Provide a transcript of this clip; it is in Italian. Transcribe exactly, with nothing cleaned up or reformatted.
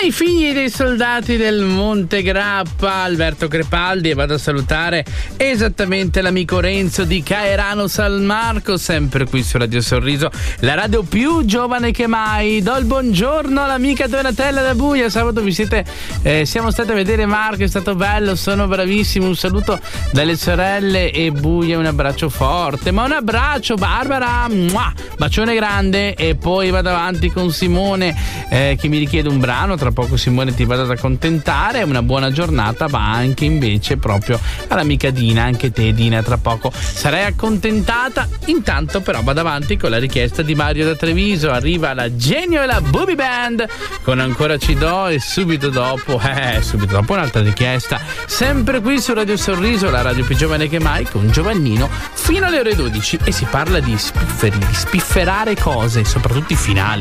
Ai figli dei soldati del Monte Grappa, Alberto Crepaldi, e vado a salutare esattamente l'amico Renzo di Caerano San Marco, sempre qui su Radio Sorriso, la radio più giovane che mai. Do il buongiorno all'amica Donatella da Buia. Sabato vi siete eh, siamo stati a vedere Marco, è stato bello, sono bravissimo. Un saluto dalle sorelle e Buia, un abbraccio forte, ma un abbraccio Barbara, mua, bacione grande. E poi vado avanti con Simone eh, che mi richiede un brano. Tra poco Simone ti vado ad accontentare. Una buona giornata va anche invece proprio all'amica Dina, anche te Dina, tra poco sarai accontentata. Intanto però vado avanti con la richiesta di Mario da Treviso. Arriva la Genio e la Booby Band con Ancora ci do, e subito dopo eh subito dopo un'altra richiesta, sempre qui su Radio Sorriso, la radio più giovane che mai, con Giovannino fino alle ore dodici, e si parla di spifferi, di spifferare cose, soprattutto i finali.